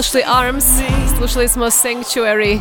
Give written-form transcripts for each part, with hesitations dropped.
Slušali Arms, slušali smo Sanctuary.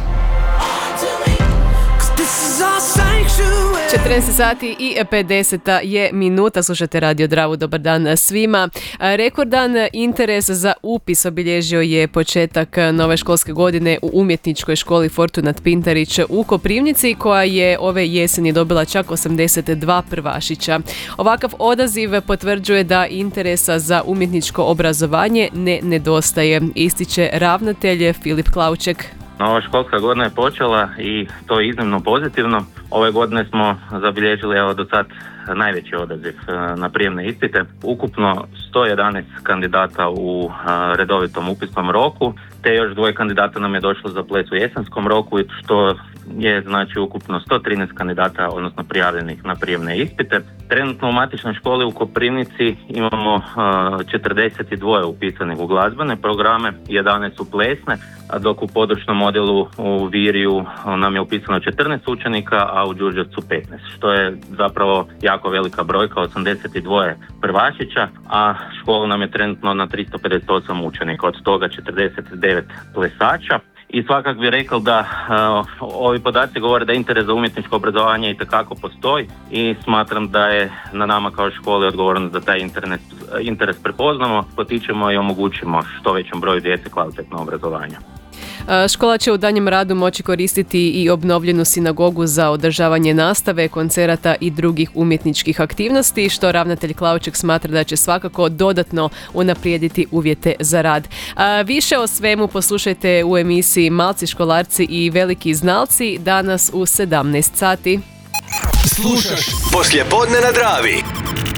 14 sati i 50 je minuta, slušate Radio Dravu, dobar dan svima. Rekordan interes za upis obilježio je početak nove školske godine u umjetničkoj školi Fortunat Pintarić u Koprivnici, koja je ove jeseni dobila čak 82 prvašića. Ovakav odaziv potvrđuje da interesa za umjetničko obrazovanje ne nedostaje, ističe ravnatelj Filip Klauček. Nova školska godina je počela i to je iznimno pozitivno. Ove godine smo zabilježili do sad najveći odaziv na prijemne ispite. Ukupno 111 kandidata u redovitom upisnom roku, te još 2 kandidata nam je došlo za ples u jesenskom roku, što je znači ukupno 113 kandidata, odnosno prijavljenih na prijemne ispite. Trenutno u matičnoj školi u Koprivnici imamo 42 upisanih u glazbene programe, 11 u plesne, a dok u područnom odjelu u Viriju nam je upisano 14 učenika, a u Đurđevcu 15, što je zapravo jako velika brojka, 82 prvašića, a škola nam je trenutno na 358 učenika, od toga 49 plesača. I svakako bih rekao da ovi podaci govore da interes za umjetničko obrazovanje itekako postoji i smatram da je na nama kao školi odgovornost da taj interes prepoznamo, potičemo i omogućimo što većem broju djece kvalitetno obrazovanje. Škola će u danjem radu moći koristiti i obnovljenu sinagogu za održavanje nastave, koncerata i drugih umjetničkih aktivnosti, što ravnatelj Klauček smatra da će svakako dodatno unaprijediti uvjete za rad. Više o svemu poslušajte u emisiji Malci, školarci i veliki znalci danas u 17 sati. Slušaš Poslijepodne na Dravi.